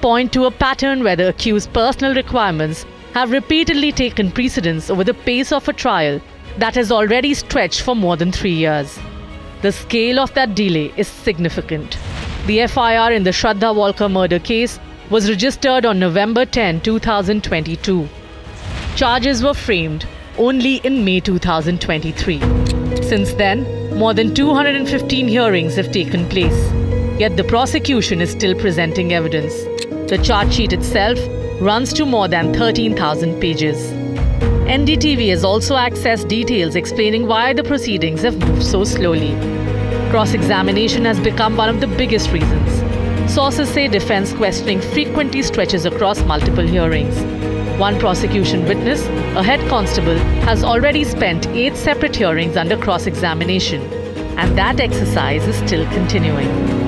point to a pattern where the accused's personal requirements have repeatedly taken precedence over the pace of a trial that has already stretched for more than 3 years. The scale of that delay is significant. The FIR in the Shraddha Walkar murder case was registered on November 10, 2022. Charges were framed only in May 2023. Since then, more than 215 hearings have taken place, yet the prosecution is still presenting evidence. The charge sheet itself runs to more than 13,000 pages. NDTV has also accessed details explaining why the proceedings have moved so slowly. Cross-examination has become one of the biggest reasons. Sources say defense questioning frequently stretches across multiple hearings. One prosecution witness, a head constable, has already spent 8 separate hearings under cross-examination, and that exercise is still continuing.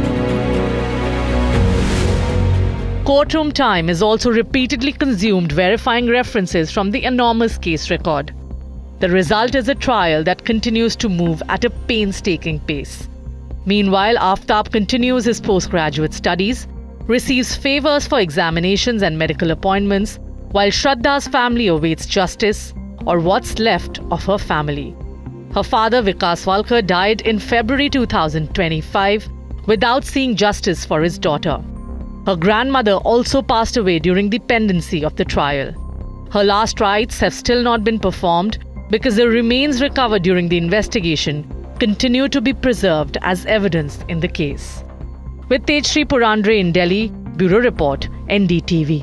Courtroom time is also repeatedly consumed verifying references from the enormous case record. The result is a trial that continues to move at a painstaking pace. Meanwhile, Aftab continues his postgraduate studies, receives favors for examinations and medical appointments, while Shraddha's family awaits justice, or what's left of her family. Her father, Vikas Walkar, died in February 2025 without seeing justice for his daughter. Her grandmother also passed away during the pendency of the trial. Her last rites have still not been performed because the remains recovered during the investigation continue to be preserved as evidence in the case. With Tejshri Purandre in Delhi, Bureau Report, NDTV.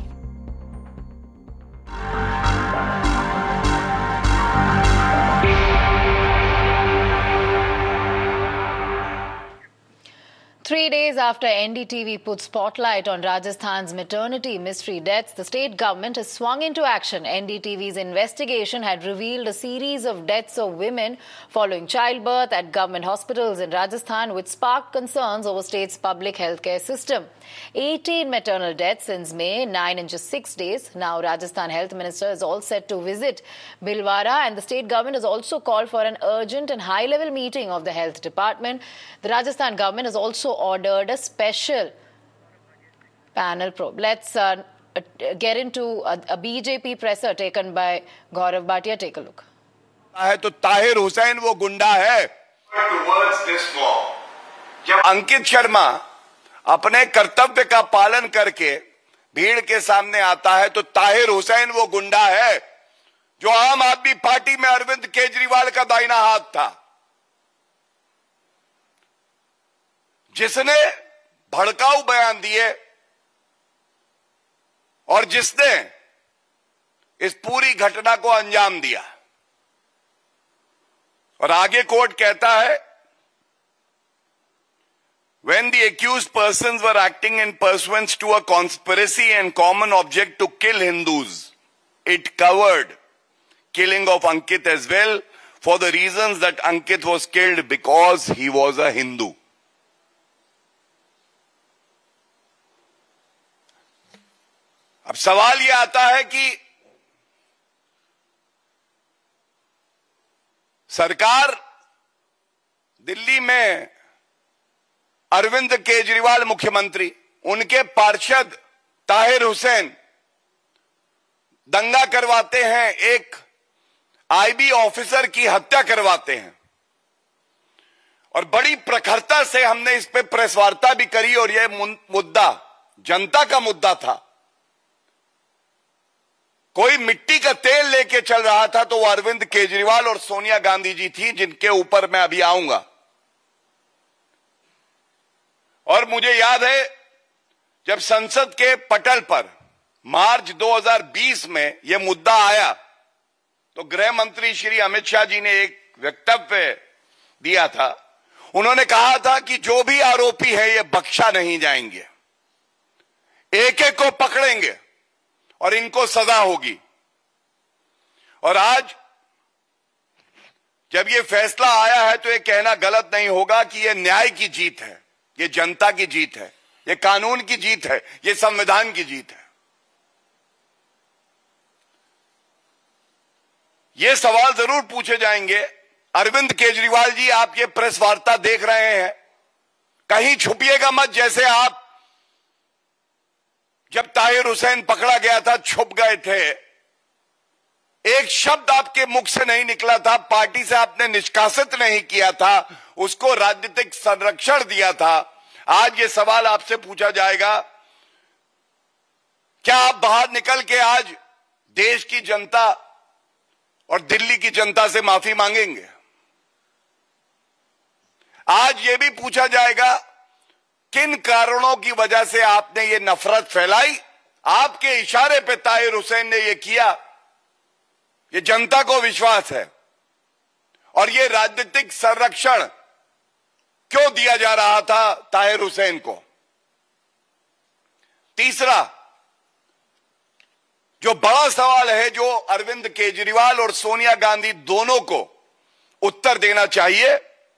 3 days after NDTV put spotlight on Rajasthan's maternity mystery deaths, the state government has swung into action. NDTV's investigation had revealed a series of deaths of women following childbirth at government hospitals in Rajasthan, which sparked concerns over state's public healthcare system. 18 maternal deaths since May, 9 in just 6 days. Now Rajasthan Health Minister is all set to visit Bhilwara, and the state government has also called for an urgent and high-level meeting of the health department. The Rajasthan government has also ordered a special panel probe. Let's get into a BJP presser taken by Gaurav Bhatia. Take a look. तो ताहिर हुसैन वो गुंडा है. जब अंकित शर्मा अपने कर्तव्य का पालन करके भीड़ के सामने आता है तो ताहिर हुसैन वो गुंडा है जो आम आदमी पार्टी में अरविंद केजरीवाल का दाहिना हाथ था, जिसने भड़काऊ बयान दिए और जिसने इस पूरी घटना को अंजाम दिया. और आगे कोर्ट कहता है, when the accused persons were acting in pursuance to a conspiracy and common object to kill Hindus, it covered killing of Ankit as well, for the reasons that Ankit was killed because he was a Hindu. अब सवाल यह आता है कि सरकार दिल्ली में अरविंद केजरीवाल मुख्यमंत्री, उनके पार्षद ताहिर हुसैन दंगा करवाते हैं, एक आईबी ऑफिसर की हत्या करवाते हैं, और बड़ी प्रखरता से हमने इस पे प्रेस वार्ता भी करी और यह मुद्दा जनता का मुद्दा था. कोई मिट्टी का तेल लेके चल रहा था तो वो अरविंद केजरीवाल और सोनिया गांधी जी थी, जिनके ऊपर मैं अभी आऊंगा. और मुझे याद है जब संसद के पटल पर मार्च 2020 में यह मुद्दा आया तो गृह मंत्री श्री अमित शाह जी ने एक वक्तव्य दिया था. उन्होंने कहा था कि जो भी आरोपी है ये बख्शा नहीं जाएंगे, एक एक को पकड़ेंगे और इनको सजा होगी. और आज जब ये फैसला आया है तो ये कहना गलत नहीं होगा कि ये न्याय की जीत है, ये जनता की जीत है, ये कानून की जीत है, ये संविधान की जीत है. ये सवाल जरूर पूछे जाएंगे, अरविंद केजरीवाल जी आप ये प्रेस वार्ता देख रहे हैं, कहीं छुपिएगा मत. जैसे आप जब हुसैन पकड़ा गया था, छुप गए थे, एक शब्द आपके मुख से नहीं निकला था, पार्टी से आपने निष्कासित नहीं किया था, उसको राजनीतिक संरक्षण दिया था। आज ये सवाल आपसे पूछा जाएगा, क्या आप बाहर निकल के आज देश की जनता और दिल्ली की जनता से माफी मांगेंगे? आज ये भी पूछा जाएगा किन कारणों की वजह से आपने ये नफरत फैलाई, आपके इशारे पे ताहिर हुसैन ने ये किया। ये जनता को विश्वास है, और ये राजनीतिक संरक्षण क्यों दिया जा रहा था ताहिर हुसैन को? तीसरा जो बड़ा सवाल है, जो अरविंद केजरीवाल और सोनिया गांधी दोनों को उत्तर देना चाहिए,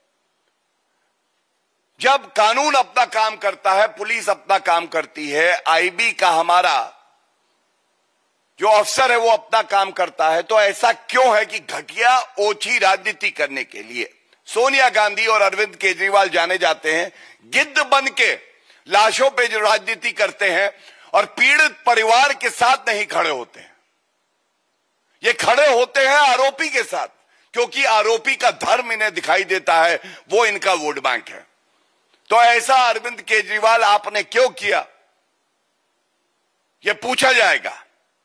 जब कानून अपना काम करता है, पुलिस अपना काम करती है, आईबी का हमारा जो अफसर है वो अपना काम करता है, तो ऐसा क्यों है कि घटिया ओछी राजनीति करने के लिए सोनिया गांधी और अरविंद केजरीवाल जाने जाते हैं, गिद्ध बन के लाशों पे जो राजनीति करते हैं और पीड़ित परिवार के साथ नहीं खड़े होते हैं। ये खड़े होते हैं आरोपी के साथ, क्योंकि आरोपी का धर्म इन्हें दिखाई देता है, वो इनका वोट बैंक है। तो ऐसा अरविंद केजरीवाल आपने क्यों किया, ये पूछा जाएगा।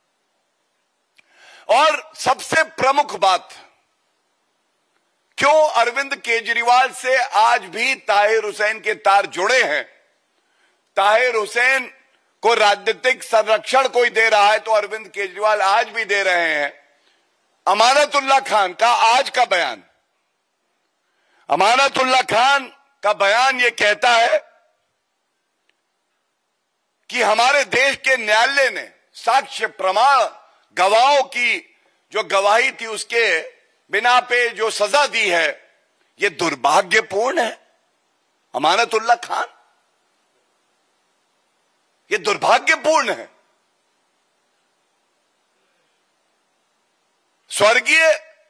और सबसे प्रमुख बात, क्यों अरविंद केजरीवाल से आज भी ताहिर हुसैन के तार जुड़े हैं? ताहिर हुसैन को राजनीतिक संरक्षण कोई दे रहा है तो अरविंद केजरीवाल आज भी दे रहे हैं। अमानतुल्लाह खान का आज का बयान, अमानतुल्लाह खान का बयान ये कहता है कि हमारे देश के न्यायालय ने साक्ष्य प्रमाण, गवाहों की जो गवाही थी उसके बिना पे जो सजा दी है, ये दुर्भाग्यपूर्ण है। अमानतुल्लाह खान, ये दुर्भाग्यपूर्ण है। स्वर्गीय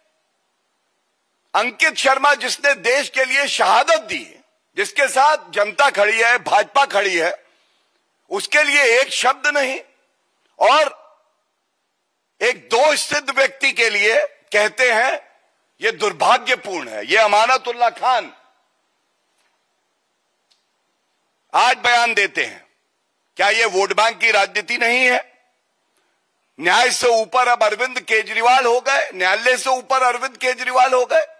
अंकित शर्मा, जिसने देश के लिए शहादत दी, जिसके साथ जनता खड़ी है, भाजपा खड़ी है, उसके लिए एक शब्द नहीं, और एक दोष सिद्ध व्यक्ति के लिए कहते हैं ये दुर्भाग्यपूर्ण है। ये अमानतुल्लाह खान आज बयान देते हैं। क्या ये वोट बैंक की राजनीति नहीं है? न्याय से ऊपर अब अरविंद केजरीवाल हो गए, न्यायालय से ऊपर अरविंद केजरीवाल हो गए।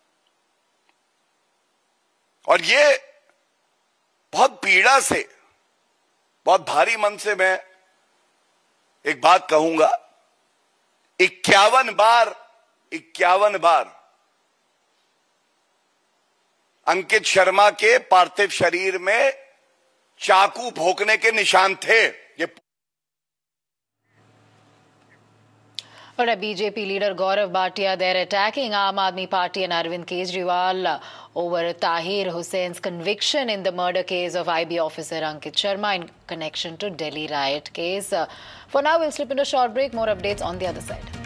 और ये बहुत पीड़ा से, बहुत भारी मन से मैं एक बात कहूंगा, 51 बार अंकित शर्मा के पार्थिव शरीर में चाकू भोंकने के निशान थे। ये BJP leader Gaurav Bhatia, they're attacking Aam Aadmi Party and Arvind Kejriwal over Tahir Hussein's conviction in the murder case of IB officer Ankit Sharma in connection to Delhi riot case. For now, we'll slip into a short break. More updates on the other side.